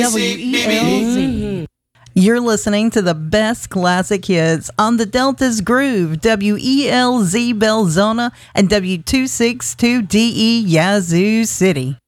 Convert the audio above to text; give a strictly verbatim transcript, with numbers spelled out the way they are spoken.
W E L Z. You're listening to the best classic hits on the Delta's Groove, W E L Z Belzona and W two sixty-two D E Yazoo City.